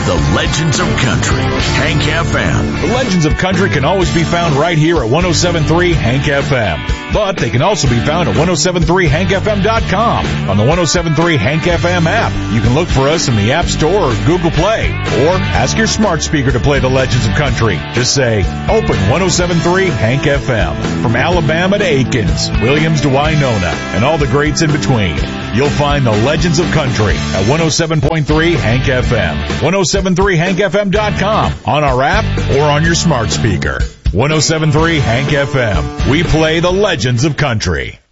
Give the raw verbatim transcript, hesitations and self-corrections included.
The Legends of Country, Hank F M. The Legends of Country can always be found right here at one oh seven point three Hank F M. But they can also be found at ten seventy-three hank f m dot com. On the ten seventy-three Hank F M app, you can look for us in the App Store or Google Play. Or ask your smart speaker to play The Legends of Country. Just say, open ten seventy-three Hank F M. From Alabama to Aikens, Williams to Winona, and all the greats in between. You'll find The Legends of Country at one oh seven point three Hank F M. ten seventy-three hank f m dot com, on our app, or on your smart speaker. ten seventy-three Hank F M. We play The Legends of Country.